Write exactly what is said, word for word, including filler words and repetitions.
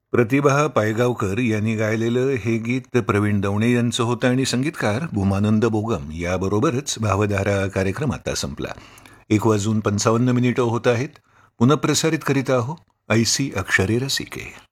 प्रतिभा पायगावकर यांनी गायलेलं हे गीत प्रवीण दवणे यांचं होतं आणि संगीतकार भूमानंद बोगम याबरोबरच भावधारा कार्यक्रम आता संपला. एक वाजून पंचावन्न मिनिटं होत आहेत. पुनःप्रसारित करीत आहो ऐसी अक्षरे रसिके.